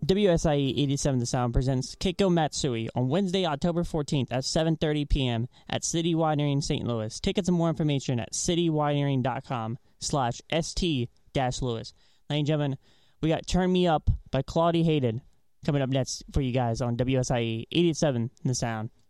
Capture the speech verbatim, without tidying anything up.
W S I E eighty-seven The Sound presents Keiko Matsui on Wednesday, October fourteenth at seven thirty p.m. at City Winery Saint Louis. Tickets and more information at citywinery.com slash st dash Louis. Ladies and gentlemen, we got Turn Me Up by Claudie Hayden coming up next for you guys on W S I E eighty-seven The Sound.